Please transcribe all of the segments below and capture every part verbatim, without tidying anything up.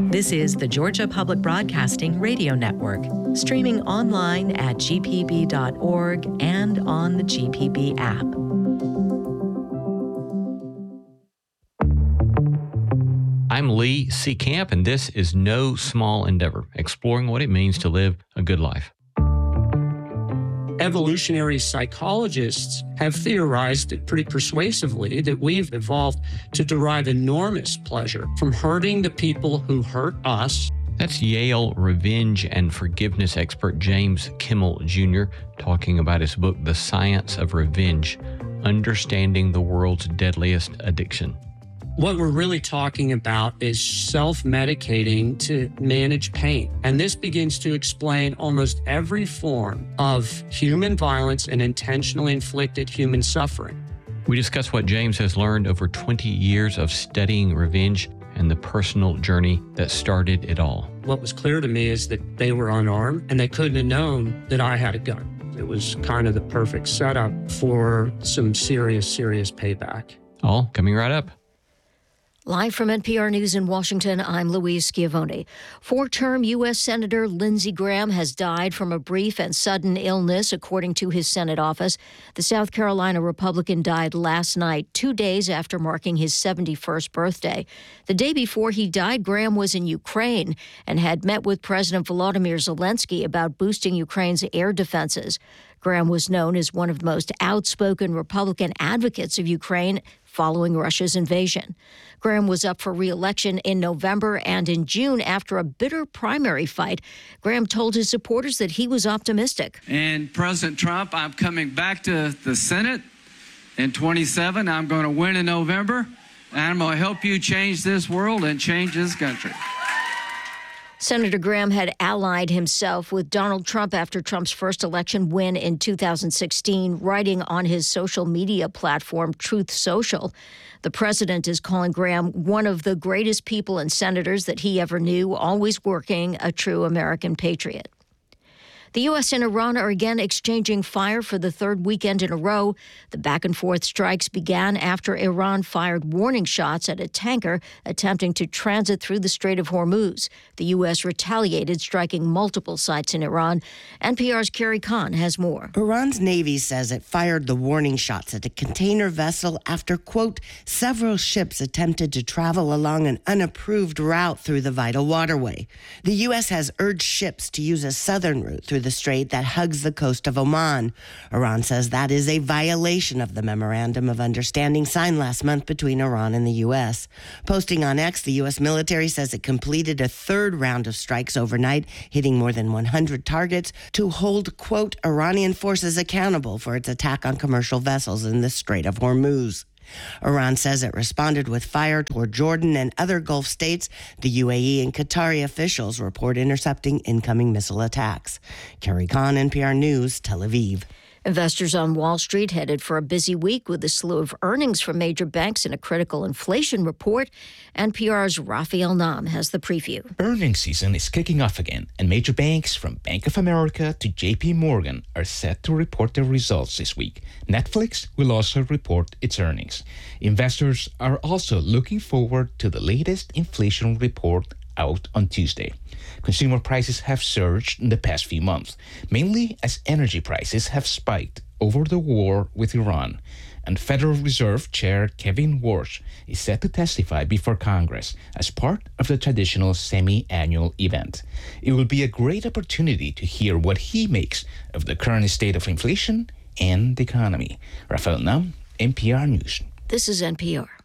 This is the Georgia Public Broadcasting Radio Network, streaming online at g p b dot org and on the G P B app. I'm Lee C. Camp, and this is No Small Endeavor, exploring what it means to live a good life. Evolutionary psychologists have theorized it pretty persuasively that we've evolved to derive enormous pleasure from hurting the people who hurt us. That's Yale revenge and forgiveness expert James Kimmel Junior talking about his book, The Science of Revenge, Understanding the World's Deadliest Addiction. What we're really talking about is self-medicating to manage pain. And this begins to explain almost every form of human violence and intentionally inflicted human suffering. We discuss what James has learned over twenty years of studying revenge and the personal journey that started it all. What was clear to me is that they were unarmed and they couldn't have known that I had a gun. It was kind of the perfect setup for some serious, serious payback. All coming right up. Live from N P R News in Washington, I'm Louise Schiavone. Four-term U S Senator Lindsey Graham has died from a brief and sudden illness, according to his Senate office. The South Carolina Republican died last night, two days after marking his seventy-first birthday. The day before he died, Graham was in Ukraine and had met with President Volodymyr Zelensky about boosting Ukraine's air defenses. Graham was known as one of the most outspoken Republican advocates of Ukraine following Russia's invasion. Graham was up for re-election in November, and in June, after a bitter primary fight, Graham told his supporters that he was optimistic. And President Trump, I'm coming back to the Senate in twenty-seven. I'm going to win in November, and I'm going to help you change this world and change this country. Senator Graham had allied himself with Donald Trump after Trump's first election win in two thousand sixteen, writing on his social media platform, Truth Social. The president is calling Graham one of the greatest people and senators that he ever knew, always working, a true American patriot. The U S and Iran are again exchanging fire for the third weekend in a row. The back-and-forth strikes began after Iran fired warning shots at a tanker attempting to transit through the Strait of Hormuz. The U S retaliated, striking multiple sites in Iran. N P R's Carrie Kahn has more. Iran's Navy says it fired the warning shots at a container vessel after, quote, several ships attempted to travel along an unapproved route through the vital waterway. The U S has urged ships to use a southern route through the strait that hugs the coast of Oman. Iran says that is a violation of the Memorandum of Understanding signed last month between Iran and the U S. Posting on X, the U S military says it completed a third round of strikes overnight, hitting more than one hundred targets to hold, quote, Iranian forces accountable for its attack on commercial vessels in the Strait of Hormuz. Iran says it responded with fire toward Jordan and other Gulf states. The U A E and Qatari officials report intercepting incoming missile attacks. Carrie Kahn, N P R News, Tel Aviv. Investors on Wall Street headed for a busy week with a slew of earnings from major banks and a critical inflation report. N P R's Raphael Nam has the preview. Earnings season is kicking off again, and major banks from Bank of America to J P Morgan are set to report their results this week. Netflix will also report its earnings. Investors are also looking forward to the latest inflation report out on Tuesday. Consumer prices have surged in the past few months, mainly as energy prices have spiked over the war with Iran. And Federal Reserve Chair Kevin Warsh is set to testify before Congress as part of the traditional semi-annual event. It will be a great opportunity to hear what he makes of the current state of inflation and the economy. Raphael Nam, N P R News. This is N P R.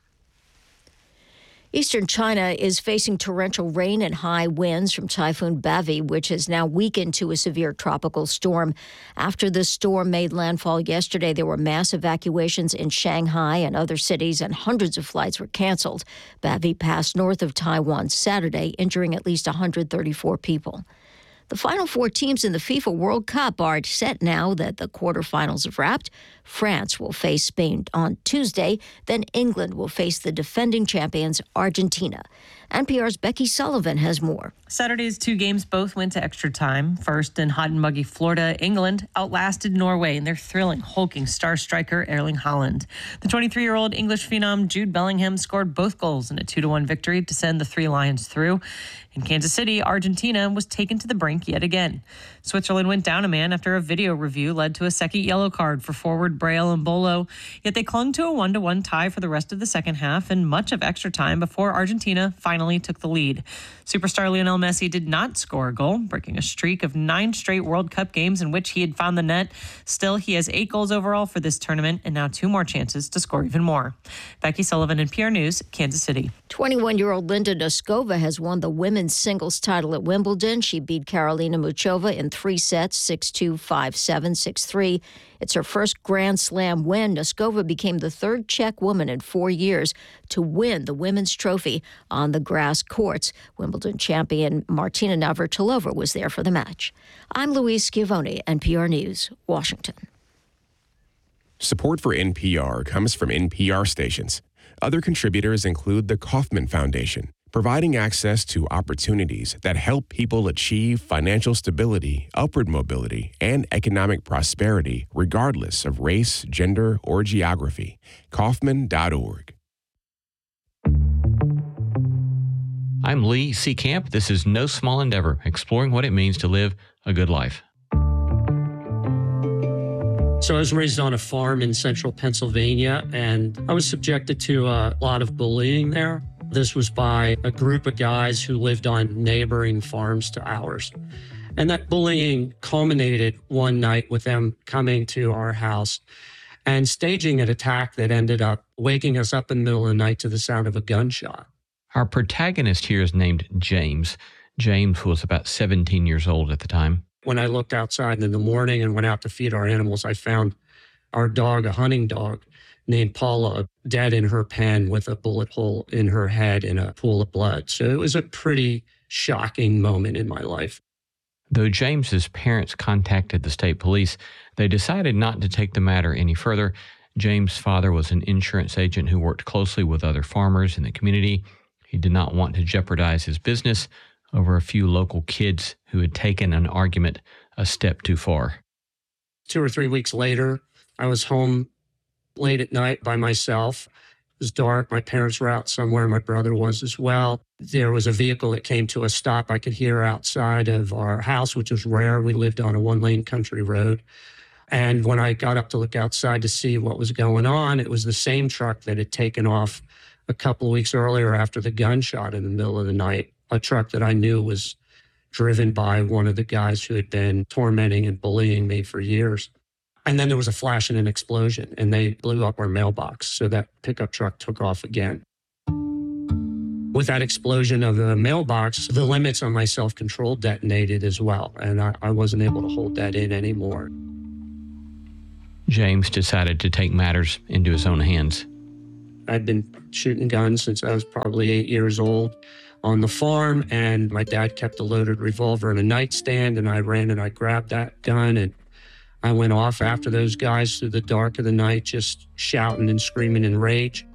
Eastern China is facing torrential rain and high winds from Typhoon Bavi, which has now weakened to a severe tropical storm. After the storm made landfall yesterday, there were mass evacuations in Shanghai and other cities, and hundreds of flights were canceled. Bavi passed north of Taiwan Saturday, injuring at least one hundred thirty-four people. The final four teams in the FIFA World Cup are set now that the quarterfinals have wrapped. France will face Spain on Tuesday. Then England will face the defending champions, Argentina. N P R's Becky Sullivan has more. Saturday's two games both went to extra time. First, in hot and muggy Florida, England outlasted Norway in their thrilling, hulking star striker Erling Haaland. The twenty-three-year-old English phenom Jude Bellingham scored both goals in a two to one victory to send the Three Lions through. In Kansas City, Argentina was taken to the brink yet again. Switzerland went down a man after a video review led to a second yellow card for forward Braille Mbolo, yet they clung to a one to one tie for the rest of the second half and much of extra time before Argentina finally took the lead. Superstar Lionel Messi did not score a goal, breaking a streak of nine straight World Cup games in which he had found the net. Still, he has eight goals overall for this tournament and now two more chances to score even more. Becky Sullivan, N P R News, Kansas City. twenty-one-year-old Linda Noskova has won the women's singles title at Wimbledon. She beat Karolina Muchova in three sets, six two, five seven, six three. It's her first Grand Slam win. Noskova became the third Czech woman in four years to win the women's trophy on the grass courts. Wimbledon champion Martina Navratilova was there for the match. I'm Louise Schiavone, N P R News, Washington. Support for N P R comes from N P R stations. Other contributors include the Kauffman Foundation, providing access to opportunities that help people achieve financial stability, upward mobility, and economic prosperity regardless of race, gender, or geography. Kauffman dot org. I'm Lee Seacamp. This is No Small Endeavor, exploring what it means to live a good life. So I was raised on a farm in central Pennsylvania, and I was subjected to a lot of bullying there. This was by a group of guys who lived on neighboring farms to ours. And that bullying culminated one night with them coming to our house and staging an attack that ended up waking us up in the middle of the night to the sound of a gunshot. Our protagonist here is named James. James was about seventeen years old at the time. When I looked outside in the morning and went out to feed our animals, I found our dog, a hunting dog named Paula, dead in her pen with a bullet hole in her head and a pool of blood. So it was a pretty shocking moment in my life. Though James's parents contacted the state police, they decided not to take the matter any further. James' father was an insurance agent who worked closely with other farmers in the community. He did not want to jeopardize his business over a few local kids who had taken an argument a step too far. Two or three weeks later, I was home late at night by myself. It was dark. My parents were out somewhere. My brother was as well. There was a vehicle that came to a stop I could hear outside of our house, which was rare. We lived on a one-lane country road. And when I got up to look outside to see what was going on, it was the same truck that had taken off a couple of weeks earlier after the gunshot in the middle of the night. A truck that I knew was driven by one of the guys who had been tormenting and bullying me for years. And then there was a flash and an explosion, and they blew up our mailbox. So that pickup truck took off again. With that explosion of the mailbox, the limits on my self-control detonated as well, and I, I wasn't able to hold that in anymore. James decided to take matters into his own hands. I'd been shooting guns since I was probably eight years old on the farm, and my dad kept a loaded revolver in a nightstand, and I ran and I grabbed that gun, and I went off after those guys through the dark of the night, just shouting and screaming in rage.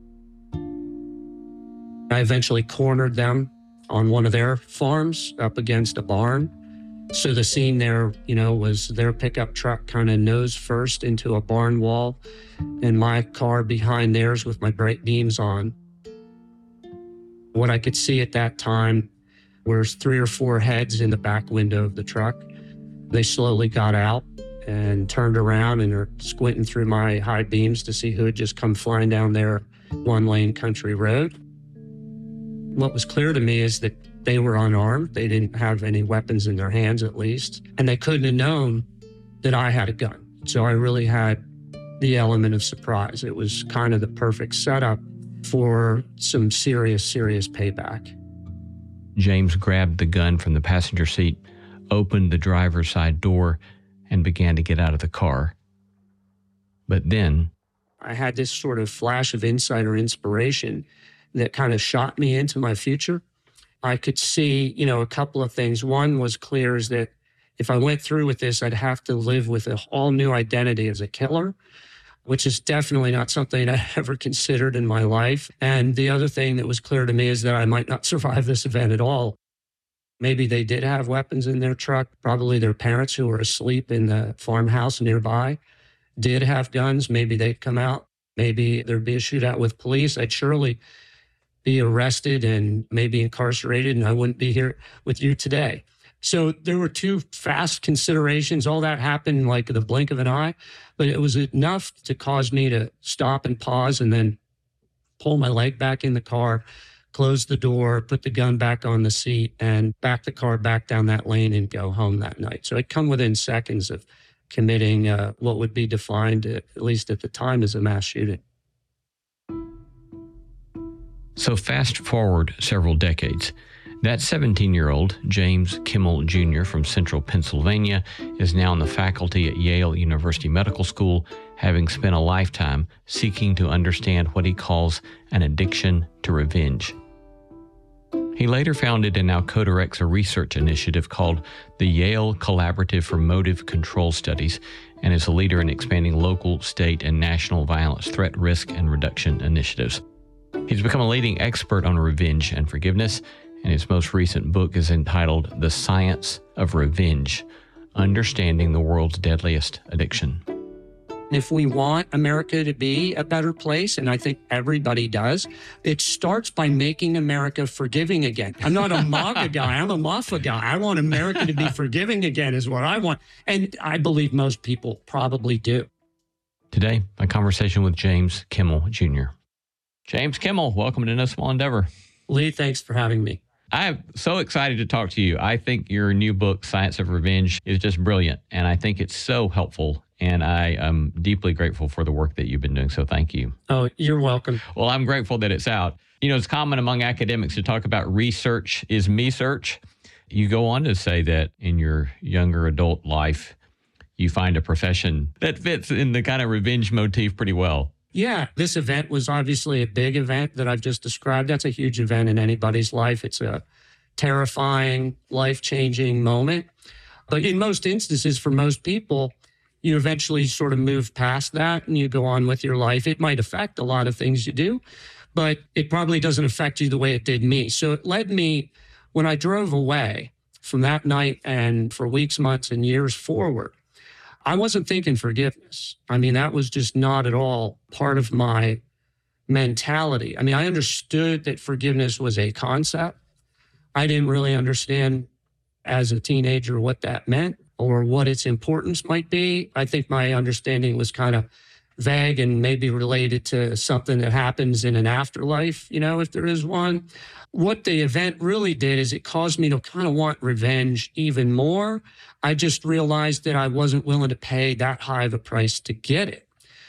I eventually cornered them on one of their farms up against a barn. So the scene there, you know, was their pickup truck kind of nose first into a barn wall, and my car behind theirs with my brake beams on. What I could see at that time was three or four heads in the back window of the truck. They slowly got out and turned around and are squinting through my high beams to see who had just come flying down their one-lane country road. What was clear to me is that they were unarmed. They didn't have any weapons in their hands, at least, and they couldn't have known that I had a gun. So I really had the element of surprise. It was kind of the perfect setup for some serious, serious payback. James grabbed the gun from the passenger seat, opened the driver's side door, and began to get out of the car. But then I had this sort of flash of insight or inspiration that kind of shot me into my future. I could see, you know, a couple of things. One was clear is that if I went through with this, I'd have to live with a all new identity as a killer, which is definitely not something I ever considered in my life. And the other thing that was clear to me is that I might not survive this event at all. Maybe they did have weapons in their truck. Probably their parents who were asleep in the farmhouse nearby did have guns. Maybe they'd come out. Maybe there'd be a shootout with police. I'd surely be arrested and maybe incarcerated, and I wouldn't be here with you today. So there were two fast considerations. All that happened in like the blink of an eye, but it was enough to cause me to stop and pause and then pull my leg back in the car, close the door, put the gun back on the seat, and back the car back down that lane and go home that night. So I'd come within seconds of committing uh, what would be defined, uh, at least at the time, as a mass shooting. So fast forward several decades. That seventeen-year-old, James Kimmel Junior from Central Pennsylvania, is now in the faculty at Yale University Medical School, having spent a lifetime seeking to understand what he calls an addiction to revenge. He later founded and now co-directs a research initiative called the Yale Collaborative for Motive Control Studies, and is a leader in expanding local, state, and national violence threat risk and reduction initiatives. He's become a leading expert on revenge and forgiveness, and his most recent book is entitled The Science of Revenge: Understanding the World's Deadliest Addiction. If we want America to be a better place, and I think everybody does, it starts by making America forgiving again. I'm not a MAGA guy. I'm a MAFA guy. I want America to be forgiving again is what I want. And I believe most people probably do. Today, a conversation with James Kimmel Junior James Kimmel, welcome to No Small Endeavor. Lee, thanks for having me. I'm so excited to talk to you. I think your new book, Science of Revenge, is just brilliant, and I think it's so helpful, and I am deeply grateful for the work that you've been doing, so thank you. Oh, you're welcome. Well, I'm grateful that it's out. You know, it's common among academics to talk about research is me-search. You go on to say that in your younger adult life, you find a profession that fits in the kind of revenge motif pretty well. Yeah, this event was obviously a big event that I've just described. That's a huge event in anybody's life. It's a terrifying, life-changing moment. But in most instances, for most people, you eventually sort of move past that and you go on with your life. It might affect a lot of things you do, but it probably doesn't affect you the way it did me. So it led me, when I drove away from that night and for weeks, months, and years forward, I wasn't thinking forgiveness. I mean, that was just not at all part of my mentality. I mean, I understood that forgiveness was a concept. I didn't really understand as a teenager what that meant or what its importance might be. I think my understanding was kind of vague and maybe related to something that happens in an afterlife, you know, if there is one. What the event really did is it caused me to kind of want revenge even more. I just realized that I wasn't willing to pay that high of a price to get it.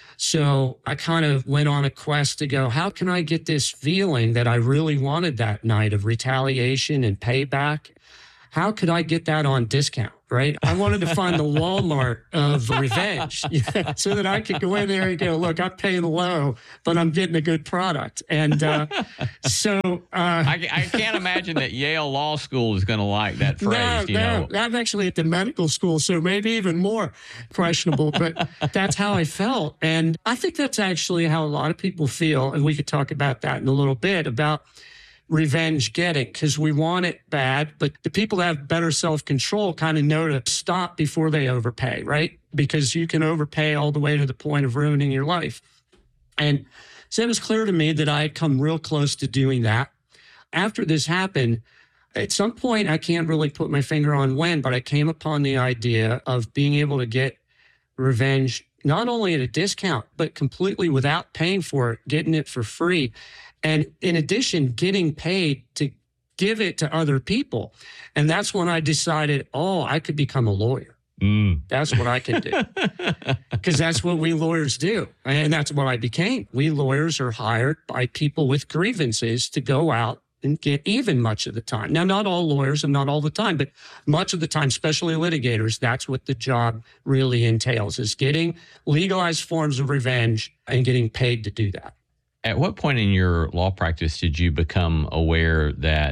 So I kind of went on a quest to go, how can I get this feeling that I really wanted that night of retaliation and payback? How could I get that on discount, right? I wanted to find the Walmart of revenge yeah, so that I could go in there and go, look, I'm paying low, but I'm getting a good product. And uh, so... Uh, I, I can't imagine that Yale Law School is going to like that phrase. No, you no, know. I'm actually at the medical school, so maybe even more questionable, but that's how I felt. And I think that's actually how a lot of people feel, and we could talk about that in a little bit, about revenge getting, because we want it bad, but the people that have better self-control kind of know to stop before they overpay, right? Because you can overpay all the way to the point of ruining your life. And so it was clear to me that I had come real close to doing that. After this happened, at some point, I can't really put my finger on when, but I came upon the idea of being able to get revenge, not only at a discount, but completely without paying for it, getting it for free. And in addition, getting paid to give it to other people. And that's when I decided, oh, I could become a lawyer. Mm. That's what I could do. Because that's what we lawyers do. And that's what I became. We lawyers are hired by people with grievances to go out and get even much of the time. Now, not all lawyers and not all the time, but much of the time, especially litigators, that's what the job really entails, is getting legalized forms of revenge and getting paid to do that. At what point in your law practice did you become aware that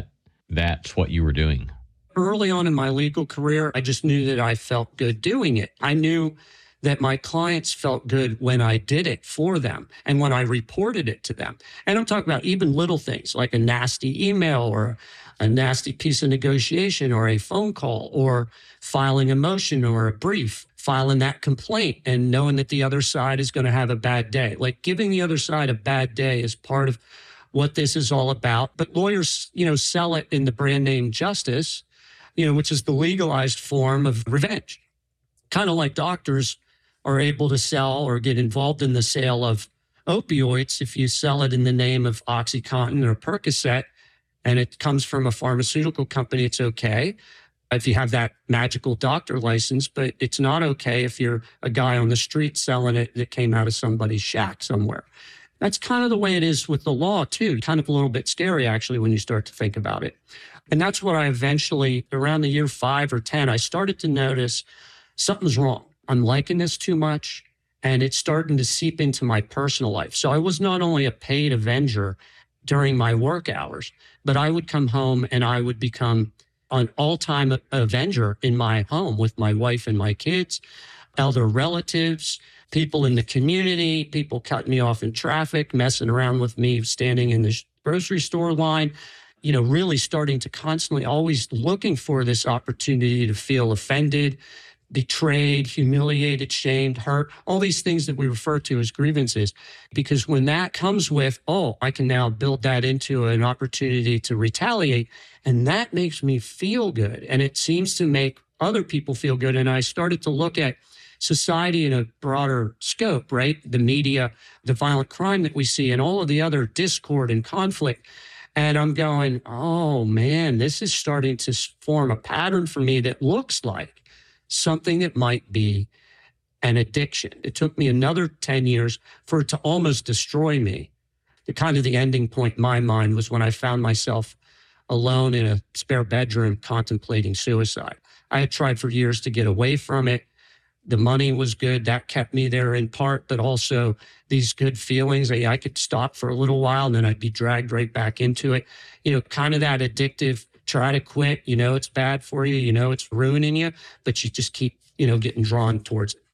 that's what you were doing? Early on in my legal career, I just knew that I felt good doing it. I knew that my clients felt good when I did it for them and when I reported it to them. And I'm talking about even little things like a nasty email or a nasty piece of negotiation or a phone call or filing a motion or a brief, filing that complaint and knowing that the other side is going to have a bad day. Like giving the other side a bad day is part of what this is all about. But lawyers, you know, sell it in the brand name justice, you know, which is the legalized form of revenge. Kind of like doctors are able to sell or get involved in the sale of opioids. If you sell it in the name of OxyContin or Percocet and it comes from a pharmaceutical company, it's okay if you have that magical doctor license, but it's not okay if you're a guy on the street selling it that came out of somebody's shack somewhere. That's kind of the way it is with the law too. Kind of a little bit scary actually when you start to think about it. And that's what I eventually, around the year five or ten, I started to notice something's wrong. I'm liking this too much, and it's starting to seep into my personal life. So I was not only a paid avenger during my work hours, but I would come home and I would become an all-time avenger in my home with my wife and my kids, elder relatives, people in the community, people cutting me off in traffic, messing around with me, standing in the grocery store line, you know, really starting to constantly always looking for this opportunity to feel offended, betrayed, humiliated, shamed, hurt, all these things that we refer to as grievances. Because when that comes with, oh, I can now build that into an opportunity to retaliate, and that makes me feel good. And it seems to make other people feel good. And I started to look at society in a broader scope, right? The media, the violent crime that we see, and all of the other discord and conflict. And I'm going, oh man, this is starting to form a pattern for me that looks like something that might be an addiction. It took me another ten years for it to almost destroy me. The kind of the ending point in my mind was when I found myself alone in a spare bedroom contemplating suicide. I had tried for years to get away from it. The money was good. That kept me there in part, but also these good feelings. I, I could stop for a little while and then I'd be dragged right back into it. You know, kind of that addictive, try to quit, you know, it's bad for you, you know, it's ruining you, but you just keep, you know, getting drawn towards it.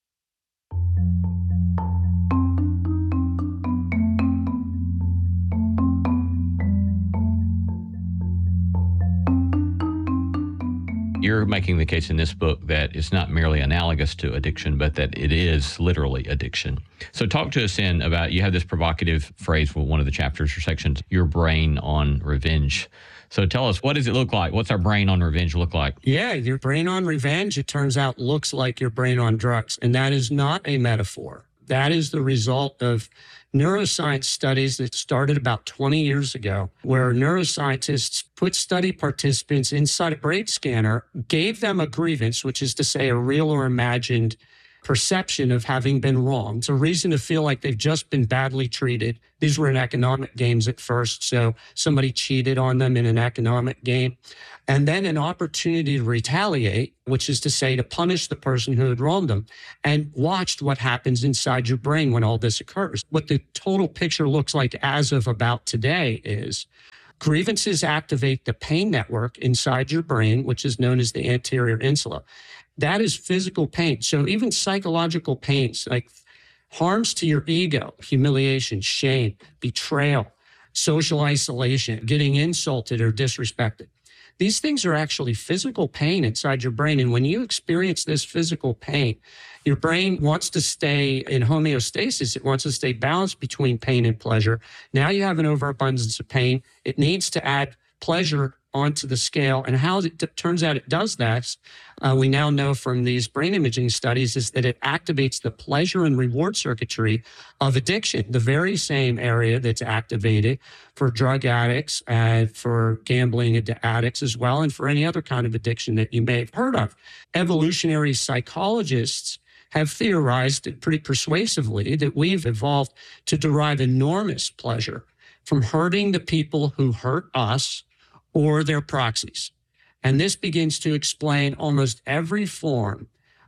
You're making the case in this book that it's not merely analogous to addiction, but that it is literally addiction. So talk to us in about, you have this provocative phrase for one of the chapters or sections, your brain on revenge. So tell us, what does it look like? What's our brain on revenge look like? Yeah, your brain on revenge, it turns out, looks like your brain on drugs. And that is not a metaphor. That is the result of neuroscience studies that started about twenty years ago, where neuroscientists put study participants inside a brain scanner, gave them a grievance, which is to say a real or imagined perception of having been wronged. It's a reason to feel like they've just been badly treated. These were in economic games at first, so somebody cheated on them in an economic game. And then an opportunity to retaliate, which is to say to punish the person who had wronged them, and watched what happens inside your brain when all this occurs. What the total picture looks like as of about today is grievances activate the pain network inside your brain, which is known as the anterior insula. That is physical pain. So even psychological pains like harms to your ego, humiliation, shame, betrayal, social isolation, getting insulted or disrespected. These things are actually physical pain inside your brain. And when you experience this physical pain, your brain wants to stay in homeostasis. It wants to stay balanced between pain and pleasure. Now you have an overabundance of pain. It needs to add pleasure onto the scale. And how it t- turns out it does that, uh, we now know from these brain imaging studies, is that it activates the pleasure and reward circuitry of addiction, the very same area that's activated for drug addicts and for gambling addicts as well, and for any other kind of addiction that you may have heard of. Evolutionary psychologists have theorized pretty persuasively that we've evolved to derive enormous pleasure from hurting the people who hurt us or their proxies. And this begins to explain almost every form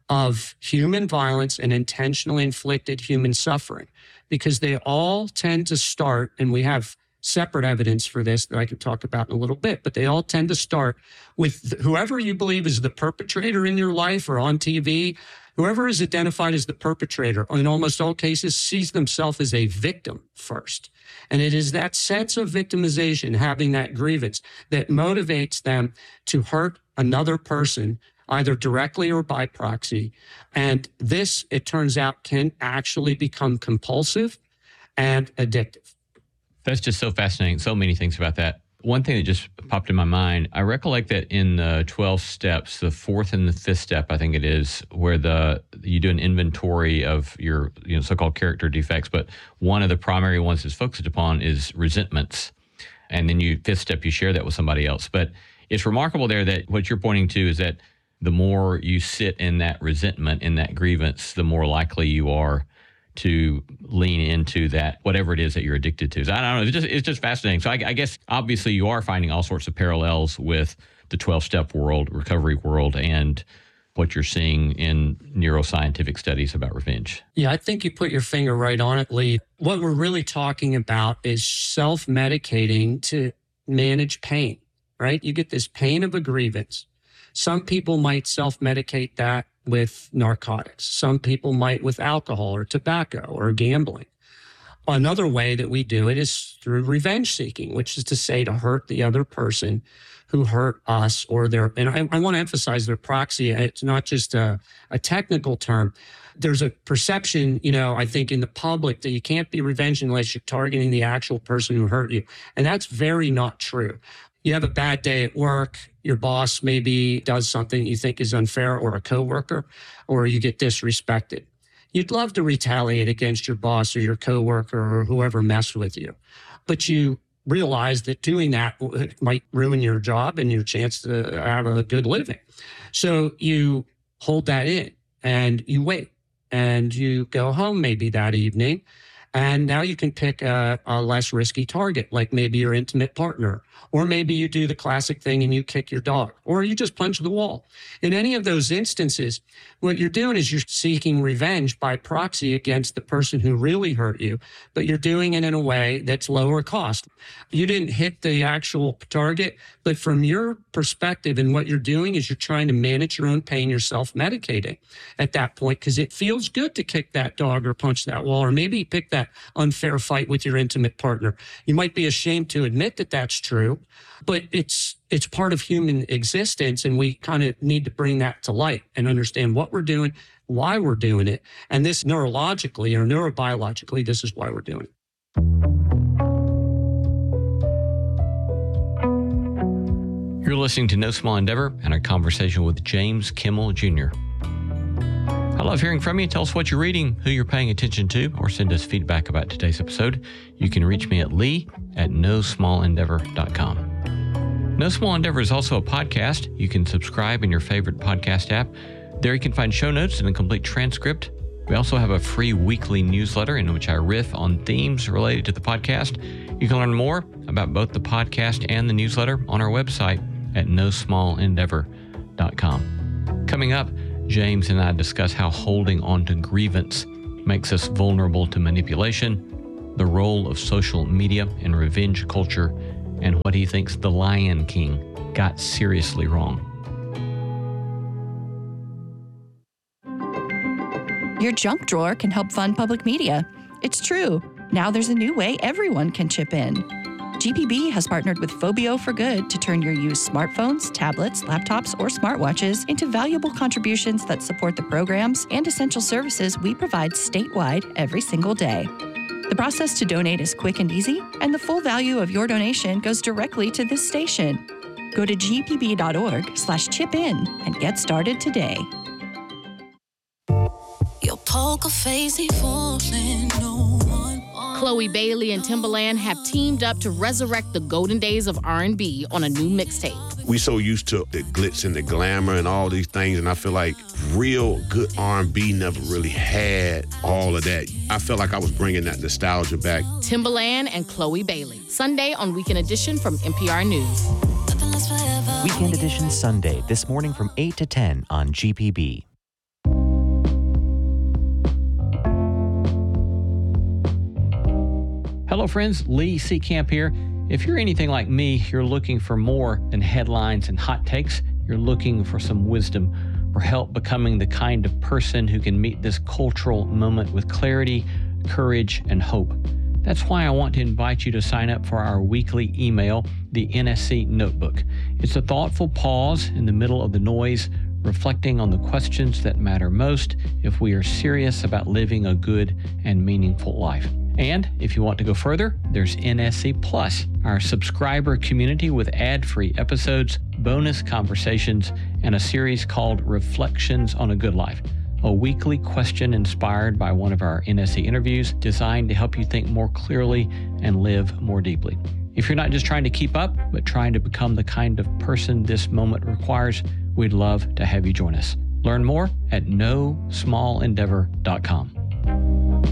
of human violence and intentionally inflicted human suffering, because they all tend to start, and we have separate evidence for this that I can talk about in a little bit, but they all tend to start with whoever you believe is the perpetrator in your life or on T V. Whoever is identified as the perpetrator, in almost all cases, sees themselves as a victim first. And it is that sense of victimization, having that grievance, that motivates them to hurt another person, either directly or by proxy. And this, it turns out, can actually become compulsive and addictive. That's just so fascinating. So many things about that. One thing that just popped in my mind, I recollect that in the twelve steps, the fourth and the fifth step, I think it is, where the you do an inventory of your you know so-called character defects, but one of the primary ones that's focused upon is resentments. And then you fifth step, you share that with somebody else. But it's remarkable there that what you're pointing to is that the more you sit in that resentment, in that grievance, the more likely you are to lean into that, whatever it is that you're addicted to. So I don't know. It's just, it's just fascinating. So I, I guess obviously you are finding all sorts of parallels with the twelve-step world, recovery world, and what you're seeing in neuroscientific studies about revenge. Yeah, I think you put your finger right on it, Lee. What we're really talking about is self-medicating to manage pain, right? You get this pain of a grievance. Some people might self-medicate that with narcotics. Some people might with alcohol or tobacco or gambling. Another way that we do it is through revenge seeking, which is to say to hurt the other person who hurt us or their, and I, I want to emphasize their proxy. It's not just a, a technical term. There's a perception, you know, I think in the public that you can't be revenged unless you're targeting the actual person who hurt you. And that's very not true. You have a bad day at work, your boss maybe does something you think is unfair, or a coworker, or you get disrespected. You'd love to retaliate against your boss or your coworker or whoever messed with you. But you realize that doing that might ruin your job and your chance to have a good living. So you hold that in and you wait and you go home maybe that evening. And now you can pick a, a less risky target, like maybe your intimate partner, or maybe you do the classic thing and you kick your dog, or you just punch the wall. In any of those instances, what you're doing is you're seeking revenge by proxy against the person who really hurt you, but you're doing it in a way that's lower cost. You didn't hit the actual target, but from your perspective and what you're doing is you're trying to manage your own pain, you're self-medicating at that point, because it feels good to kick that dog or punch that wall, or maybe pick that unfair fight with your intimate partner. You might be ashamed to admit that that's true, but it's it's part of human existence, and we kind of need to bring that to light and understand what we're doing, why we're doing it, and this neurologically or neurobiologically, this is why we're doing it. You're listening to No Small Endeavor and our conversation with James Kimmel Junior I love hearing from you. Tell us what you're reading, who you're paying attention to, or send us feedback about today's episode. You can reach me at lee at no small endeavor dot com. No Small Endeavor is also a podcast. You can subscribe in your favorite podcast app. There you can find show notes and a complete transcript. We also have a free weekly newsletter in which I riff on themes related to the podcast. You can learn more about both the podcast and the newsletter on our website at no small endeavor dot com. Coming up, James and I discuss how holding on to grievance makes us vulnerable to manipulation, the role of social media in revenge culture, and what he thinks The Lion King got seriously wrong. Your junk drawer can help fund public media. It's true. Now there's a new way everyone can chip in. G P B has partnered with Phobio for Good to turn your used smartphones, tablets, laptops, or smartwatches into valuable contributions that support the programs and essential services we provide statewide every single day. The process to donate is quick and easy, and the full value of your donation goes directly to this station. Go to g p b dot org slash chip in and get started today. Your poker face ain't fooling no one. Chloe Bailey and Timbaland have teamed up to resurrect the golden days of R and B on a new mixtape. We so used to the glitz and the glamour and all these things, and I feel like real good R and B never really had all of that. I felt like I was bringing that nostalgia back. Timbaland and Chloe Bailey, Sunday on Weekend Edition from N P R News. Weekend Edition Sunday, this morning from eight to ten on G P B. Hello, friends. Lee Seacamp here. If you're anything like me, you're looking for more than headlines and hot takes. You're looking for some wisdom, for help becoming the kind of person who can meet this cultural moment with clarity, courage, and hope. That's why I want to invite you to sign up for our weekly email, the N S C Notebook. It's a thoughtful pause in the middle of the noise, reflecting on the questions that matter most if we are serious about living a good and meaningful life. And if you want to go further, there's N S C Plus, our subscriber community with ad-free episodes, bonus conversations, and a series called Reflections on a Good Life, a weekly question inspired by one of our N S C interviews designed to help you think more clearly and live more deeply. If you're not just trying to keep up, but trying to become the kind of person this moment requires, we'd love to have you join us. Learn more at no small endeavor dot com.